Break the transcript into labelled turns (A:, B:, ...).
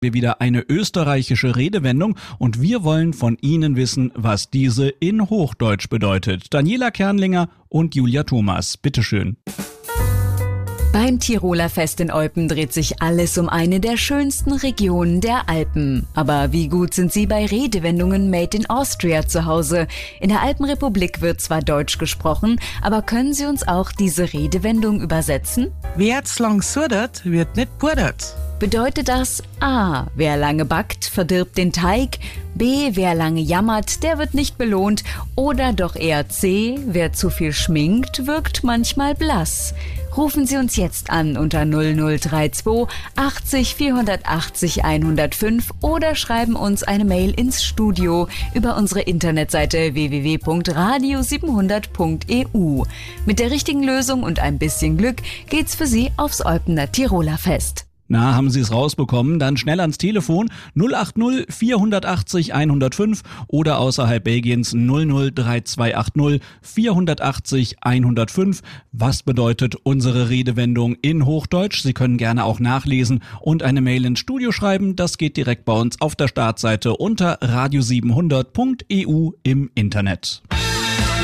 A: Wir wieder eine österreichische Redewendung und wir wollen von Ihnen wissen, was diese in Hochdeutsch bedeutet. Daniela Kernlinger und Julia Thomas, bitteschön.
B: Beim Tiroler Fest in Eupen dreht sich alles um eine der schönsten Regionen der Alpen. Aber wie gut sind Sie bei Redewendungen made in Austria zu Hause? In der Alpenrepublik wird zwar Deutsch gesprochen, aber können Sie uns auch diese Redewendung übersetzen?
C: Wer's lang sudert, wird nicht pudert.
B: Bedeutet das A. Wer lange backt, verdirbt den Teig, B. Wer lange jammert, der wird nicht belohnt oder doch eher C. Wer zu viel schminkt, wirkt manchmal blass. Rufen Sie uns jetzt an unter 0032 80 480 105 oder schreiben uns eine Mail ins Studio über unsere Internetseite www.radio700.eu. Mit der richtigen Lösung und ein bisschen Glück geht's für Sie aufs Eupener Tiroler Fest.
A: Na, haben Sie es rausbekommen? Dann schnell ans Telefon 080 480 105 oder außerhalb Belgiens 003280 480 105. Was bedeutet unsere Redewendung in Hochdeutsch? Sie können gerne auch nachlesen und eine Mail ins Studio schreiben. Das geht direkt bei uns auf der Startseite unter radio700.eu im Internet.